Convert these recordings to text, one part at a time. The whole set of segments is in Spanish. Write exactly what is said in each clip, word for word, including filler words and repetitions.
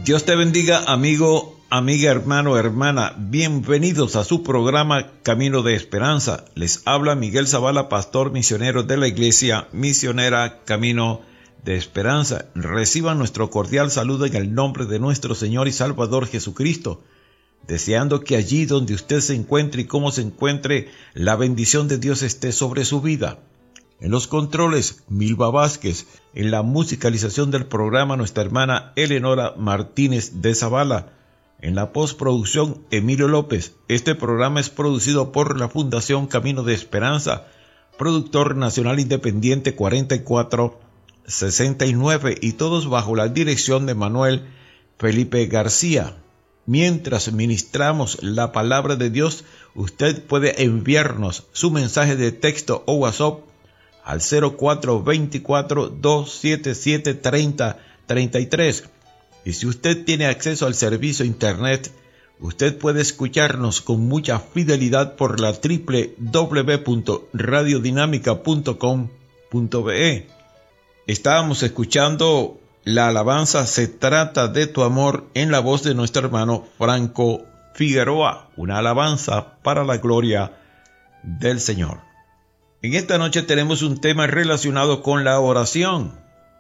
Dios te bendiga, amigo, amiga, hermano, hermana. Bienvenidos a su programa Camino de Esperanza. Les habla Miguel Zavala, pastor misionero de la Iglesia Misionera Camino de Esperanza. Reciban nuestro cordial saludo en el nombre de nuestro Señor y Salvador Jesucristo, deseando que allí donde usted se encuentre y cómo se encuentre, la bendición de Dios esté sobre su vida. En los controles, Milva Vázquez. En la musicalización del programa, nuestra hermana Eleonora Martínez de Zavala. En la postproducción, Emilio López. Este programa es producido por la Fundación Camino de Esperanza, productor nacional independiente cuarenta y cuatro sesenta y nueve, y todos bajo la dirección de Manuel Felipe García. Mientras ministramos la palabra de Dios, usted puede enviarnos su mensaje de texto o WhatsApp al cero cuatro dos cuatro, dos siete siete, tres cero tres tres. Y si usted tiene acceso al servicio internet, usted puede escucharnos con mucha fidelidad por la doble u doble u doble u punto radio dinámica punto com punto be. Estábamos escuchando la alabanza Se trata de tu amor en la voz de nuestro hermano Franco Figueroa, una alabanza para la gloria del Señor. En esta noche tenemos un tema relacionado con la oración.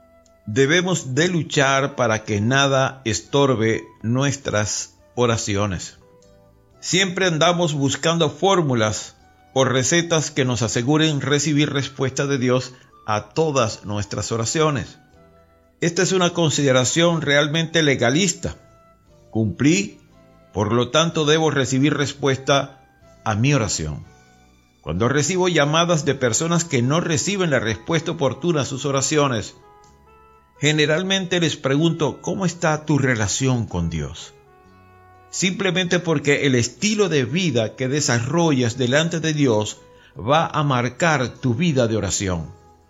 Debemos de luchar para que nada estorbe nuestras oraciones. Siempre andamos buscando fórmulas o recetas que nos aseguren recibir respuesta de Dios a todas nuestras oraciones. Esta es una consideración realmente legalista. Cumplí, por lo tanto debo recibir respuesta a mi oración. Cuando recibo llamadas de personas que no reciben la respuesta oportuna a sus oraciones, generalmente les pregunto, ¿cómo está tu relación con Dios? Simplemente porque el estilo de vida que desarrollas delante de Dios va a marcar tu vida de oración.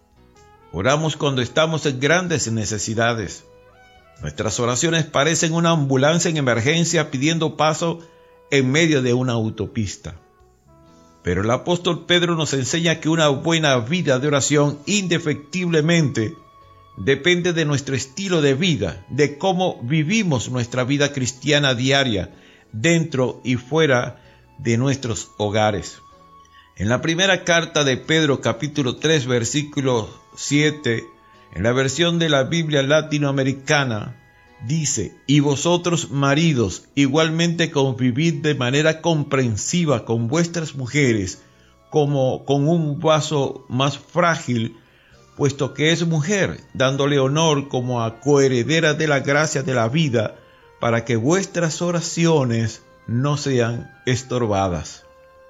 Oramos cuando estamos en grandes necesidades. Nuestras oraciones parecen una ambulancia en emergencia pidiendo paso en medio de una autopista. Pero el apóstol Pedro nos enseña que una buena vida de oración indefectiblemente depende de nuestro estilo de vida, de cómo vivimos nuestra vida cristiana diaria, dentro y fuera de nuestros hogares. En la primera carta de Pedro, capítulo tres, versículo siete, en la versión de la Biblia latinoamericana, dice: y vosotros, maridos, igualmente convivid de manera comprensiva con vuestras mujeres, como con un vaso más frágil, puesto que es mujer, dándole honor como a coheredera de la gracia de la vida, para que vuestras oraciones no sean estorbadas.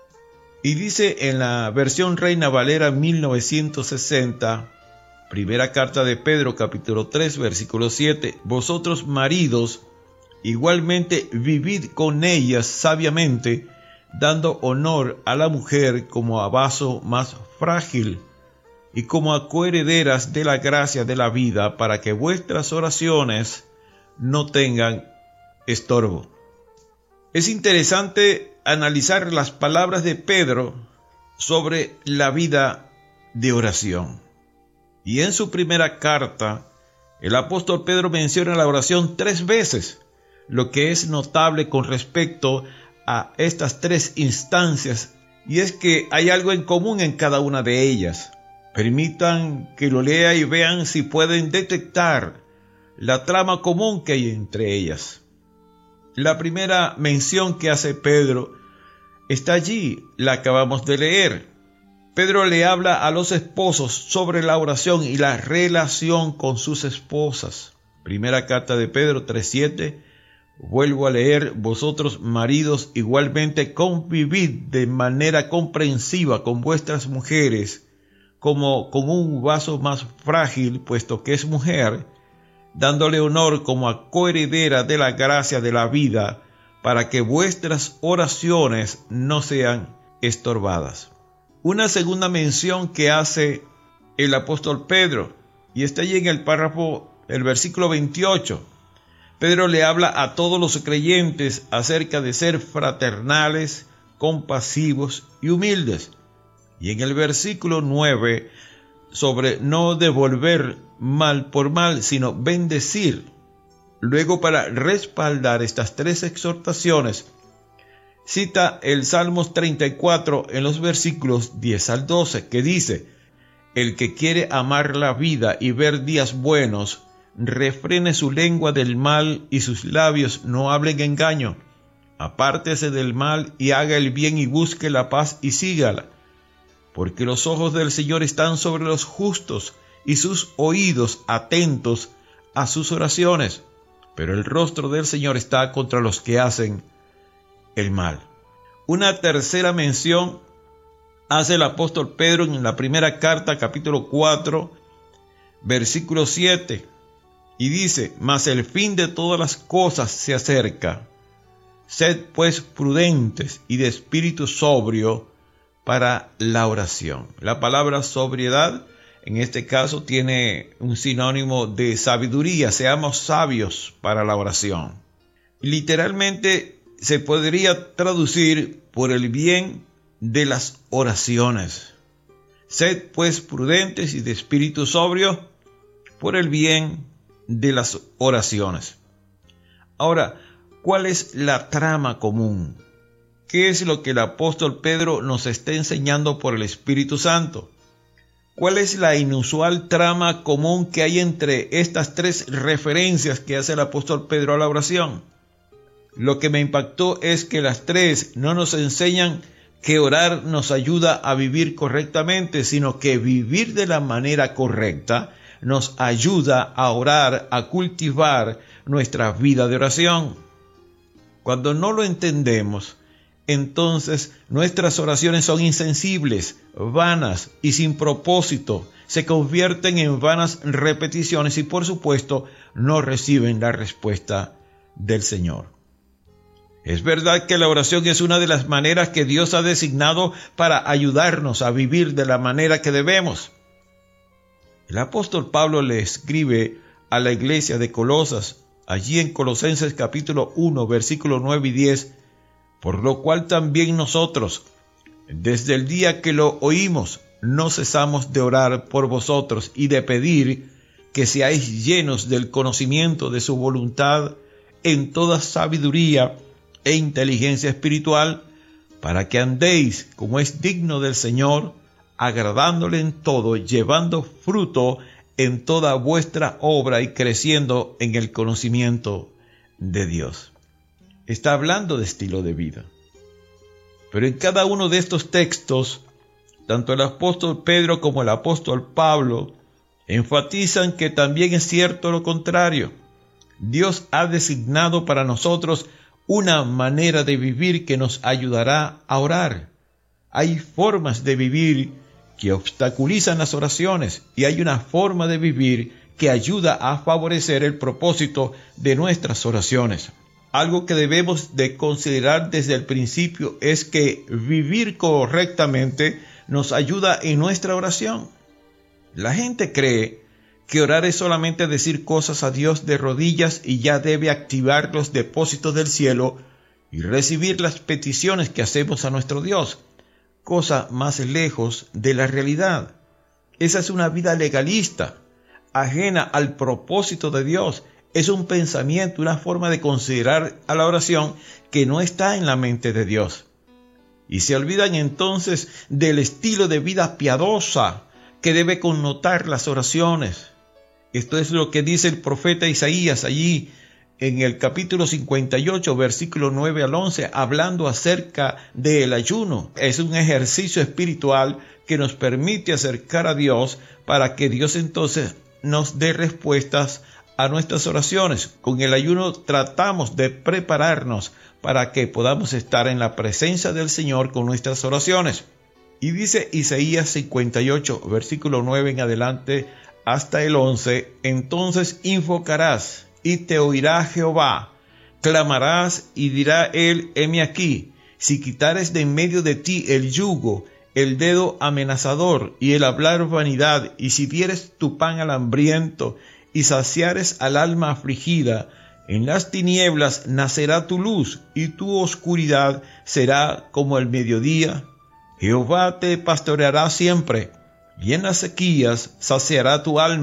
Y dice en la versión Reina Valera mil novecientos sesenta, primera carta de Pedro, capítulo tres, versículo siete, vosotros maridos, igualmente vivid con ellas sabiamente, dando honor a la mujer como a vaso más frágil, y como a coherederas de la gracia de la vida, para que vuestras oraciones no tengan estorbo. Es interesante analizar las palabras de Pedro sobre la vida de oración. Y en su primera carta, el apóstol Pedro menciona la oración tres veces, lo que es notable con respecto a estas tres instancias, y es que hay algo en común en cada una de ellas. Permitan que lo lea y vean si pueden detectar la trama común que hay entre ellas. La primera mención que hace Pedro está allí, la acabamos de leer. Pedro le habla a los esposos sobre la oración y la relación con sus esposas. Primera carta de Pedro tres siete, vuelvo a leer, vosotros maridos igualmente convivid de manera comprensiva con vuestras mujeres, como con un vaso más frágil, puesto que es mujer, dándole honor como a coheredera de la gracia de la vida, para que vuestras oraciones no sean estorbadas. Una segunda mención que hace el apóstol Pedro, y está allí en el párrafo, el versículo veintiocho. Pedro le habla a todos los creyentes acerca de ser fraternales, compasivos y humildes. Y en el versículo nueve, sobre no devolver mal por mal, sino bendecir luego, para respaldar estas tres exhortaciones, cita el Salmos treinta y cuatro en los versículos diez al doce, que dice: el que quiere amar la vida y ver días buenos, refrene su lengua del mal y sus labios no hablen engaño. Apártese del mal y haga el bien y busque la paz y sígala. Porque los ojos del Señor están sobre los justos y sus oídos atentos a sus oraciones. Pero el rostro del Señor está contra los que hacen el mal. Una tercera mención hace el apóstol Pedro en la primera carta, capítulo cuatro, versículo siete, y dice: mas el fin de todas las cosas se acerca. Sed pues prudentes y de espíritu sobrio para la oración. La palabra sobriedad en este caso tiene un sinónimo de sabiduría. Seamos sabios para la oración. Literalmente se podría traducir por el bien de las oraciones. Sed pues prudentes y de espíritu sobrio por el bien de las oraciones. Ahora, ¿cuál es la trama común? ¿Qué es lo que el apóstol Pedro nos está enseñando por el Espíritu Santo? ¿Cuál es la inusual trama común que hay entre estas tres referencias que hace el apóstol Pedro a la oración? Lo que me impactó es que las tres no nos enseñan que orar nos ayuda a vivir correctamente, sino que vivir de la manera correcta nos ayuda a orar, a cultivar nuestra vida de oración. Cuando no lo entendemos, entonces nuestras oraciones son insensibles, vanas y sin propósito. Se convierten en vanas repeticiones y, por supuesto, no reciben la respuesta del Señor. Es verdad que la oración es una de las maneras que Dios ha designado para ayudarnos a vivir de la manera que debemos. El apóstol Pablo le escribe a la iglesia de Colosas, allí en Colosenses capítulo uno, versículos nueve y diez, por lo cual también nosotros, desde el día que lo oímos, no cesamos de orar por vosotros y de pedir que seáis llenos del conocimiento de su voluntad en toda sabiduría e inteligencia espiritual, para que andéis como es digno del Señor, agradándole en todo, llevando fruto en toda vuestra obra y creciendo en el conocimiento de Dios. Está hablando de estilo de vida. Pero en cada uno de estos textos, tanto el apóstol Pedro como el apóstol Pablo enfatizan que también es cierto lo contrario. Dios ha designado para nosotros una manera de vivir que nos ayudará a orar. Hay formas de vivir que obstaculizan las oraciones y hay una forma de vivir que ayuda a favorecer el propósito de nuestras oraciones. Algo que debemos de considerar desde el principio es que vivir correctamente nos ayuda en nuestra oración. La gente cree que orar es solamente decir cosas a Dios de rodillas y ya debe activar los depósitos del cielo y recibir las peticiones que hacemos a nuestro Dios, cosa más lejos de la realidad. Esa es una vida legalista, ajena al propósito de Dios. Es un pensamiento, una forma de considerar a la oración que no está en la mente de Dios. Y se olvidan entonces del estilo de vida piadosa que debe connotar las oraciones. Esto es lo que dice el profeta Isaías allí en el capítulo cincuenta y ocho, versículo nueve al once, hablando acerca del ayuno. Es un ejercicio espiritual que nos permite acercar a Dios para que Dios entonces nos dé respuestas a nuestras oraciones. Con el ayuno tratamos de prepararnos para que podamos estar en la presencia del Señor con nuestras oraciones. Y dice Isaías cincuenta y ocho, versículo nueve en adelante hasta el once, entonces invocarás y te oirá Jehová, clamarás y dirá él, heme aquí, si quitares de en medio de ti el yugo, el dedo amenazador y el hablar vanidad, y si dieres tu pan al hambriento y saciares al alma afligida, en las tinieblas nacerá tu luz y tu oscuridad será como el mediodía. Jehová te pastoreará siempre, y en las sequías saciará tu alma,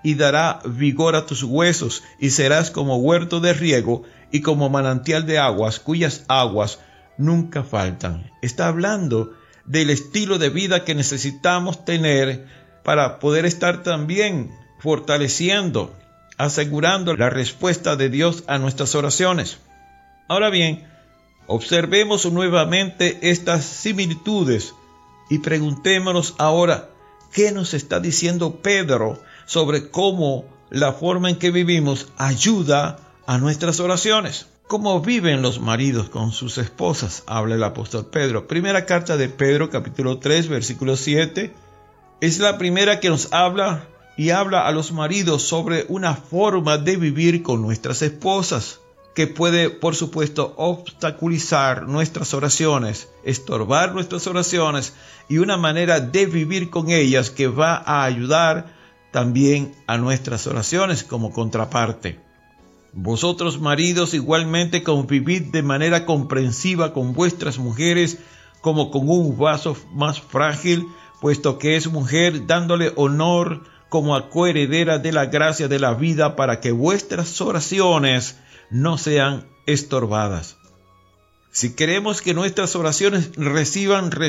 y dará vigor a tus huesos, y serás como huerto de riego y como manantial de aguas, cuyas aguas nunca faltan. Está hablando del estilo de vida que necesitamos tener para poder estar también fortaleciendo, asegurando la respuesta de Dios a nuestras oraciones. Ahora bien, observemos nuevamente estas similitudes y preguntémonos ahora, ¿qué nos está diciendo Pedro sobre cómo la forma en que vivimos ayuda a nuestras oraciones? ¿Cómo viven los maridos con sus esposas? Habla el apóstol Pedro. Primera carta de Pedro, capítulo tres, versículo siete. Es la primera que nos habla y habla a los maridos sobre una forma de vivir con nuestras esposas, que puede, por supuesto, obstaculizar nuestras oraciones, estorbar nuestras oraciones, y una manera de vivir con ellas que va a ayudar también a nuestras oraciones como contraparte. Vosotros, maridos, igualmente convivid de manera comprensiva con vuestras mujeres como con un vaso más frágil, puesto que es mujer, dándole honor como a coheredera de la gracia de la vida, para que vuestras oraciones no sean estorbadas. Si queremos que nuestras oraciones reciban